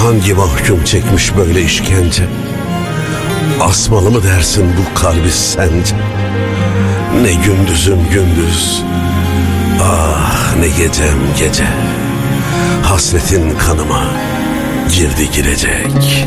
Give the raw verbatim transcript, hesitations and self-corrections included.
Hangi mahkum çekmiş böyle işkence? Asmalı mı dersin bu kalbi sence? Ne gündüzüm gündüz, ah ne gecem gece. Hasretin kanıma girdi girecek.